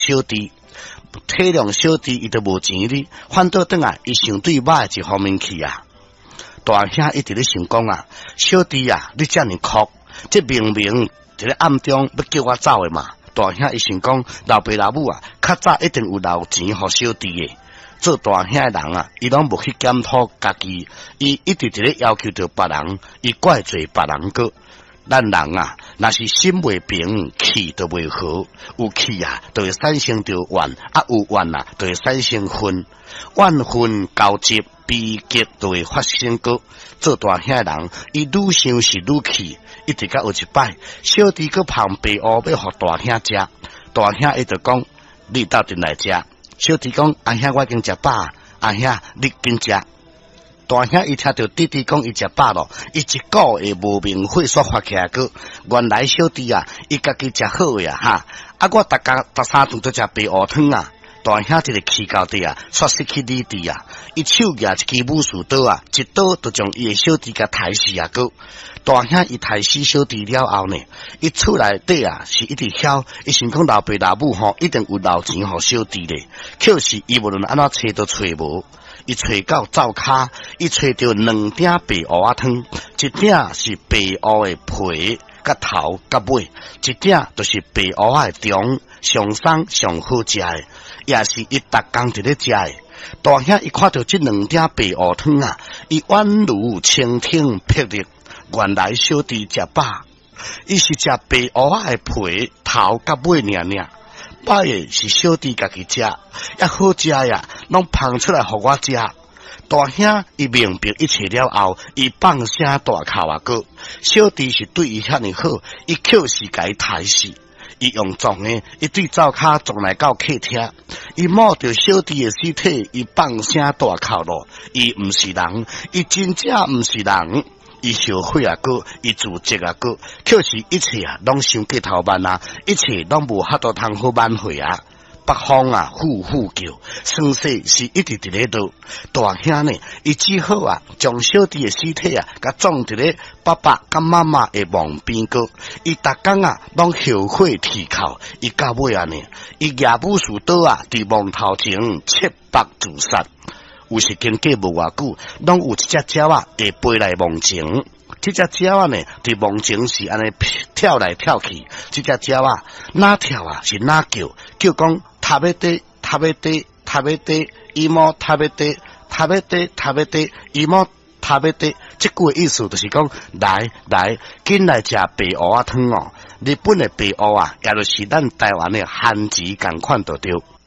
小弟，体谅小弟伊都无钱哩，反倒转来伊想对歹一方面去啊。大兄一直咧想讲啊，小弟啊，你遮尔哭，这明明伫咧暗中要叫我走的嘛。大兄伊想讲，老爸老母啊，较早一定有留钱互小弟的。做大兄的人啊，伊拢无去检讨家己，伊一直伫咧要求着别人，伊怪罪别人个。咱人啊，若是心未平，气就袂好。有气啊，就会产生着怨；啊，有怨啊，就会产生恨。怨恨交集，悲剧就会发生个。做大兄的人，伊愈想是愈气，一直到有一摆，小弟搁旁白乌要互大兄食，大兄伊就讲：你斗阵来食。小弟讲：阿兄，我已经食饱，阿兄你紧食。大兄伊听到弟弟讲伊食饱咯，伊一个月无名火煞发起来个。原来小弟啊，伊家己食好呀哈，啊我逐三顿都食白乌汤啊。大兄一个气到底啊，煞失去理智啊！伊手举一支武士刀啊，一刀就将伊的小弟甲杀死啊个。大兄伊杀死小弟了后呢，伊厝内底啊是一直晓，伊想讲老爸老母吼一定有留钱互小弟咧，可是伊无论安怎找都找无。伊找到灶骹，伊找到两鼎白乌仔汤，一鼎是白乌的皮、甲头、甲尾，一鼎就是白乌仔的中，上松上好食的，也是伊逐工伫咧食的。大兄伊看到这两鼎白乌汤啊，伊宛如蜻蜓霹雳。原来小弟食饱，伊是食白乌仔的皮、头、甲尾尔尔。摆的是小弟家己食，也好食呀，拢捧出来互我食。大兄伊明白一切了后，伊放声大哭啊个。小弟是对伊遐尼好，伊却是甲伊杀死。伊用撞的，伊对灶骹撞来到客厅，伊摸着小弟的尸体，伊放声大哭咯。伊毋是人，伊真正毋是人。伊后悔啊个，伊自责啊个，可是一切啊拢伤过头慢啊，一切拢无法度通好挽回啊。北方啊呼呼叫，生死是一直伫咧倒。大兄呢，伊只好啊将小弟的尸体啊，甲装伫咧爸爸甲妈妈的墓边个。伊逐工啊拢后悔啼哭，伊到尾啊呢，伊举武士刀啊伫墓头前切腹自杀。有时间过无偌久，拢有一只鸟啊会飞来墓前。这只鸟啊呢，伫墓前是安尼跳来跳去。这只鸟啊，哪跳啊是哪叫，叫讲塔要底，塔要底，塔要底，伊莫塔要底，塔要底，塔要底，伊莫塔要底。这句的意思就是讲，来，紧来食白乌仔汤哦。日本的白乌啊，也就是咱台湾的番薯共款就对。